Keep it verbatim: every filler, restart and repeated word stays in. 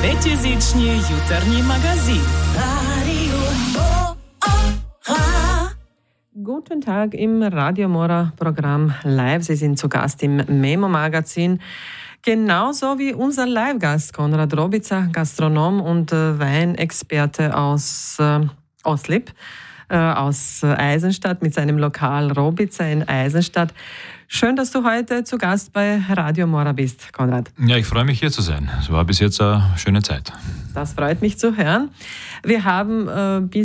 Tretjezicni jutarnji magazin. Radio Mora. Guten Tag im Radio Mora Programm live. Sie sind zu Gast im Memo Magazin. Genauso wie unser Live-Gast Konrad Robica, Gastronom und äh, Weinexperte aus äh, Oslip, äh, aus äh, Eisenstadt mit seinem Lokal Robica in Eisenstadt. Schön, dass du heute zu Gast bei Radio Mora bist, Konrad. Ja, ich freue mich, hier zu sein. Es war bis jetzt eine schöne Zeit. Das freut mich zu hören. Wir haben äh, bis